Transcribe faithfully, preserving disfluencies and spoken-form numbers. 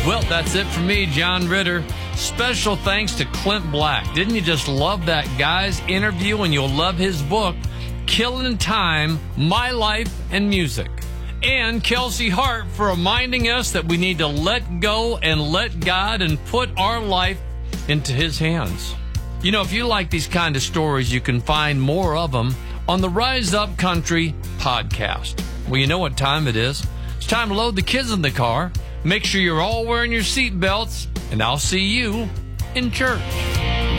Well, that's it for me, John Ritter. Special thanks to Clint Black. Didn't you just love that guy's interview? And you'll love his book, Killing Time, My Life and Music. And Kelsey Hart for reminding us that we need to let go and let God and put our life into his hands. You know, if you like these kind of stories, you can find more of them on the Rise Up Country podcast. Well, you know what time it is. It's time to load the kids in the car. Make sure you're all wearing your seatbelts, and I'll see you in church.